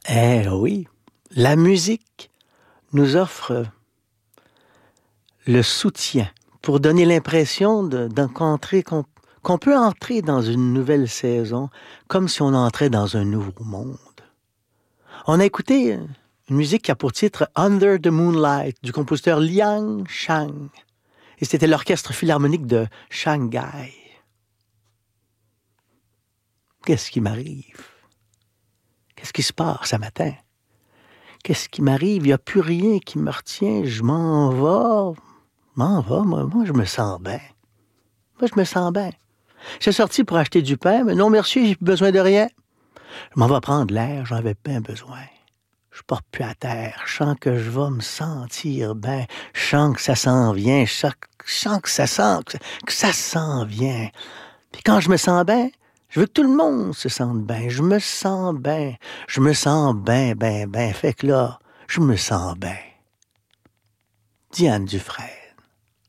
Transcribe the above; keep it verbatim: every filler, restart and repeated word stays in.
Eh oui, la musique nous offre le soutien pour donner l'impression de, d'encontrer, qu'on, qu'on peut entrer dans une nouvelle saison comme si on entrait dans un nouveau monde. On a écouté une musique qui a pour titre Under the Moonlight du compositeur Liang Shang. Et c'était l'orchestre philharmonique de Shanghai. Qu'est-ce qui m'arrive? Qu'est-ce qui se passe ce matin? Qu'est-ce qui m'arrive? Il n'y a plus rien qui me retient. Je m'en vais. Je m'en vais, moi. Moi, je me sens bien. Moi, je me sens bien. J'ai sorti pour acheter du pain, mais non, merci, j'ai plus besoin de rien. Je m'en vais prendre l'air, j'en avais bien besoin. Je porte plus à terre. Je sens que je vais me sentir bien. Je sens que ça s'en vient. Je sens, je sens que ça sent, que ça, que ça s'en vient. Puis quand je me sens bien, je veux que tout le monde se sente bien. Je me sens bien. Je me sens bien, bien, bien. Fait que là, je me sens bien. Diane Dufresne.